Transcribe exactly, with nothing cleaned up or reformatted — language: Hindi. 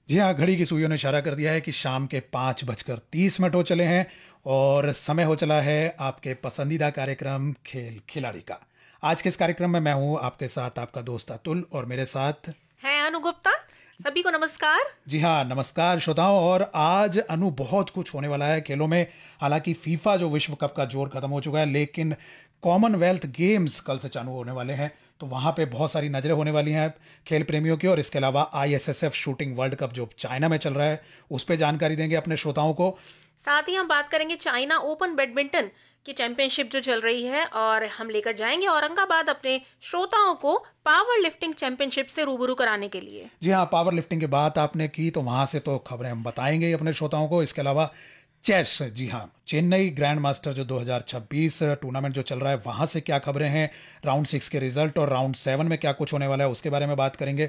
जी हाँ, घड़ी की सुइयों ने इशारा कर दिया है कि शाम के पाँच बजकर तीस मिनट हो चले हैं और समय हो चला है आपके पसंदीदा कार्यक्रम खेल खिलाड़ी का। आज के इस कार्यक्रम में मैं हूँ आपके साथ आपका दोस्त अतुल और मेरे साथ है अनु गुप्ता। सभी को नमस्कार। जी हाँ, नमस्कार श्रोताओं। और आज अनु बहुत कुछ होने वाला है खेलों में। हालांकि फीफा जो विश्व कप का जोर खत्म हो चुका है, लेकिन कॉमनवेल्थ गेम्स कल से चालू होने वाले हैं, तो वहां पे बहुत सारी नजरें होने वाली हैं खेल प्रेमियों की। और इसके अलावा I S S F shooting world cup जो चाइना में चल रहा है, उस पर जानकारी देंगे अपने श्रोताओं को। साथ ही हम बात करेंगे चाइना ओपन बैडमिंटन की चैंपियनशिप जो चल रही है, और हम लेकर जाएंगे औरंगाबाद अपने श्रोताओं को पावर लिफ्टिंग चैंपियनशिप से रूबरू कराने के लिए। जी हाँ, पावर लिफ्टिंग की बात आपने की तो वहां से तो खबरें हम बताएंगे ही अपने श्रोताओं को। इसके अलावा चेस, जी हाँ, चेन्नई ग्रैंड मास्टर जो दो हज़ार छब्बीस टूर्नामेंट जो चल रहा है, वहां से क्या खबरें हैं, राउंड सिक्स के रिजल्ट और राउंड सेवन में क्या कुछ होने वाला है, उसके बारे में बात करेंगे।